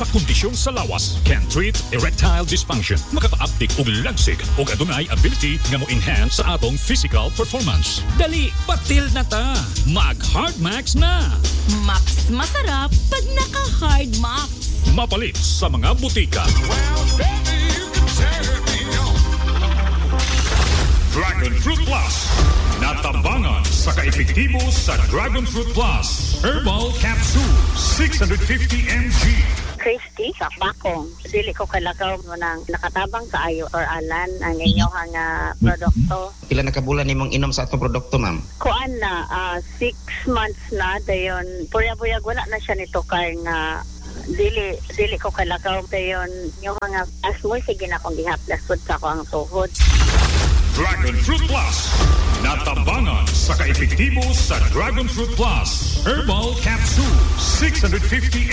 Pakondisyon sa lawas can treat erectile dysfunction. Makapa-uptick og lagsig og adunay ability nga mo enhance sa atong physical performance. Dali, batil na ta. Mag Hard Max na. Max masarap pag naka-Hard Max. Mapalit sa mga butika. Dragon Fruit Plus. Natambangan sa kaepektibo sa Dragon Fruit Plus. Herbal Capsule, 650 mg. Christy, sa bakong. Dili ko kalakaw mo nang nakatabang kaayo or alan ang inyong produkto. Pila na kabulan nimong inom sa atong produkto, ma'am? Kuan na, 6 months na, dayon, puyag-puyag wala na siya nito kay nga dili ko kalakaw dayon yung mga asmoy sige na akong gihaplas pud sa akong tuhod. Dragon Fruit Plus. Natambangan sa kaepektibo sa Dragon Fruit Plus. Herbal Capsule, 650